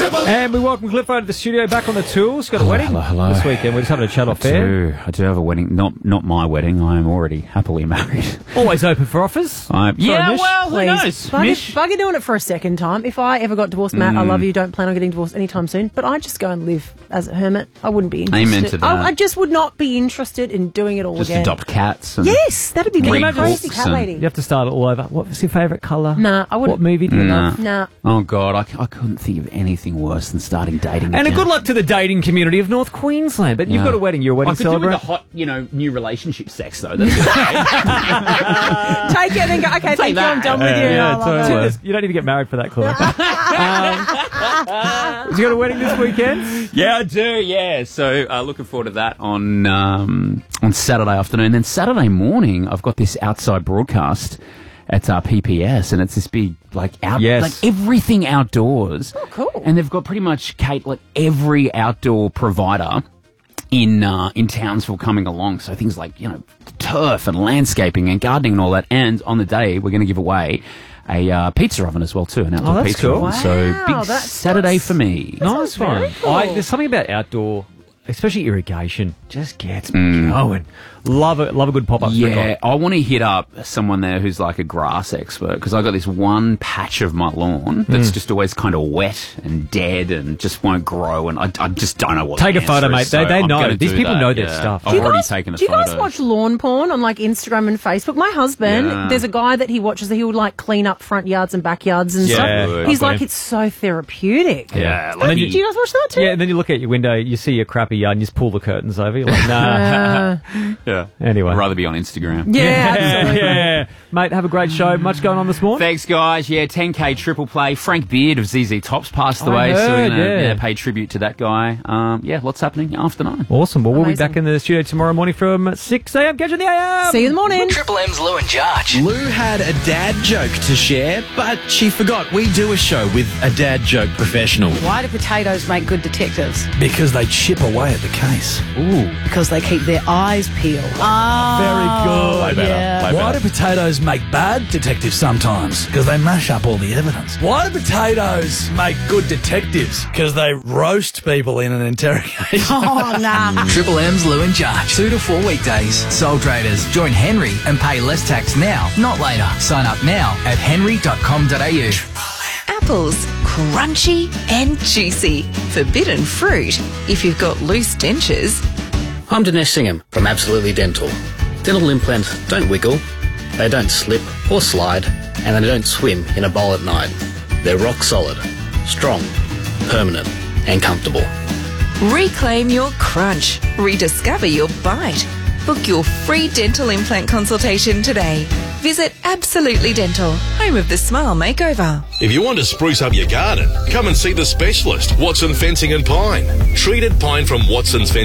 And we welcome Cliff over to the studio, back on the tools. Got a wedding hello. this weekend. We're just having a chat off air. I do have a wedding. Not my wedding. I am already happily married. Always open for offers. Mish? Well, who knows? Mish? Bugger doing it for a second time. If I ever got divorced, Matt, I love you. Don't plan on getting divorced anytime soon. But I'd just go and live as a hermit. I wouldn't be interested. Amen to that. I just would not be interested in doing it all Just again. adopt cats. And Yes, that'd be Read me. Crazy books cat and- lady. You have to start it all over. What's your favourite colour? Nah, I wouldn't. What movie do you love? Nah. Oh, God, I couldn't think of anything worse than starting dating And again. a good luck to the dating community of North Queensland. But you've got a wedding. You're a wedding I could do with celebrant. the hot, new relationship sex, though. That's good. Take it and then go, okay, thank you, I'm done with you. I love it. You don't need to get married for that, Cliff. You got a wedding this weekend? Yeah, I do, yeah. So looking forward to that on Saturday afternoon. Then Saturday morning, I've got this outside broadcast at PPS, and it's this big, like everything outdoors. Oh, cool. And they've got pretty much, Kate, like every outdoor provider in Townsville coming along. So things like, turf and landscaping and gardening and all that. And on the day, we're going to give away a pizza oven as well, too, an outdoor that's pizza cool. oven. Wow, So big that's Saturday for me. Nice one. very cool. There's something about outdoor, especially irrigation, just gets me going. Love a good pop-up Yeah, sprinkler. I want to hit up someone there who's like a grass expert, because I got this one patch of my lawn that's just always kind of wet and dead and just won't grow, and I just don't know what. Take the a photo, answer mate. is, so They I'm know. gonna These do people that, know their yeah. stuff. I've already taken a Do you photo. guys watch lawn porn on like Instagram and Facebook? My husband, Yeah. there's a guy that he watches that he would like clean up front yards and backyards and Yeah, stuff. He's okay. like, it's so therapeutic. Yeah, And then Do you guys watch that too? Yeah, and then you look out your window, you see your crappy yard, and you just pull the curtains over. You're like, nah. yeah. Anyway. I'd rather be on Instagram. Yeah, absolutely. yeah. Mate, have a great show. Much going on this morning? Thanks, guys. Yeah, 10K triple play. Frank Beard of ZZ Tops passed away, so heard, we're going yeah. to pay tribute to that guy. Lots happening after 9. Awesome. Well, we'll be Amazing. back in the studio tomorrow morning from 6 a.m. Catch you in the AM. See you in the morning. Triple M's Lou and Jarge. Lou had a dad joke to share, but she forgot we do a show with a dad joke professional Why do potatoes make good detectives? because they chip away at the case. Because they keep their eyes peeled. Very good. Way better. Why do potatoes make bad detectives sometimes? Because they mash up all the evidence. Why do potatoes make good detectives? Because they roast people in an interrogation. Oh, nah. Triple M's Lou and Jarge. 2 to 4 weekdays. Sole traders. Join Henry and pay less tax now, not later. Sign up now at henry.com.au. Apples, crunchy and juicy. Forbidden fruit. If you've got loose dentures, I'm Dinesh Singham from Absolutely Dental. Dental implants don't wiggle, they don't slip or slide, and they don't swim in a bowl at night. They're rock solid, strong, permanent, and comfortable. reclaim your crunch. Rediscover your bite. Book your free dental implant consultation today. Visit Absolutely Dental, home of the Smile Makeover. If you want to spruce up your garden, come and see the specialist, Watson Fencing and Pine. Treated pine from Watson's Fencing.